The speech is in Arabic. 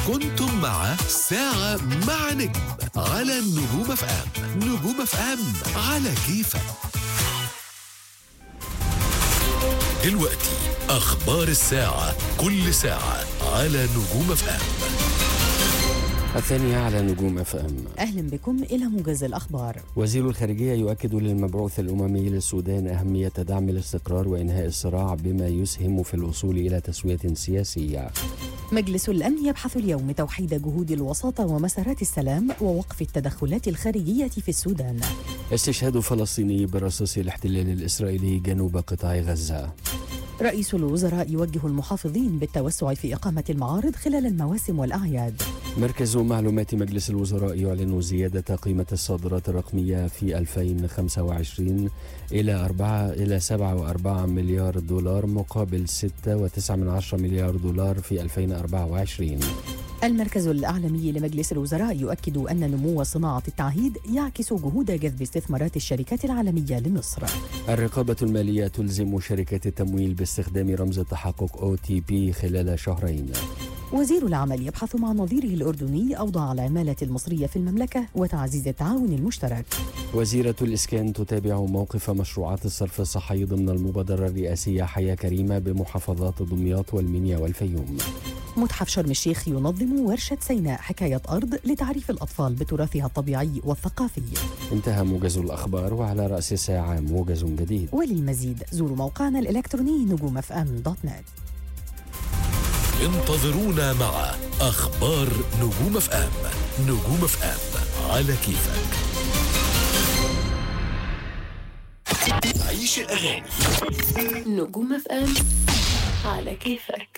كنتم مع ساعة مع نجم على النجوم اف ام. نجوم اف ام على كيفك. دلوقتي أخبار الساعة، كل ساعة على نجوم اف ام. الثانية على نجوم اف ام. أهلا بكم إلى موجز الأخبار. وزير الخارجية يؤكد للمبعوث الأممي للسودان أهمية دعم الاستقرار وإنهاء الصراع بما يسهم في الوصول إلى تسوية سياسية. مجلس الأمن يبحث اليوم توحيد جهود الوساطة ومسارات السلام ووقف التدخلات الخارجية في السودان. استشهاد فلسطيني برصاص الاحتلال الإسرائيلي جنوب قطاع غزة. رئيس الوزراء يوجه المحافظين بالتوسع في إقامة المعارض خلال المواسم والأعياد. مركز معلومات مجلس الوزراء يعلن زيادة قيمة الصادرات الرقمية في 2025 إلى 7.4 مليار دولار مقابل 6.9 مليار دولار في 2024. المركز الأعلامي لمجلس الوزراء يؤكد أن نمو صناعة التعهيد يعكس جهود جذب استثمارات الشركات العالمية لمصر. الرقابة المالية تلزم شركات التمويل باستخدام رمز التحقق OTP خلال شهرين. وزير العمل يبحث مع نظيره الأردني أوضاع العمالة المصرية في المملكة وتعزيز التعاون المشترك. وزيرة الإسكان تتابع موقف مشروعات الصرف الصحي ضمن المبادرة الرئاسية حياة كريمة بمحافظات دمياط والمنيا والفيوم. متحف شرم الشيخ ينظم ورشة سيناء حكاية أرض لتعريف الأطفال بتراثها الطبيعي والثقافي. انتهى موجز الأخبار، وعلى رأس الساعة موجز جديد. وللمزيد زوروا موقعنا الإلكتروني نجومfm.net. انتظرونا مع أخبار نجوم اف ام. نجوم اف ام على كيفك. عيش الأغاني. نجوم اف ام على كيفك.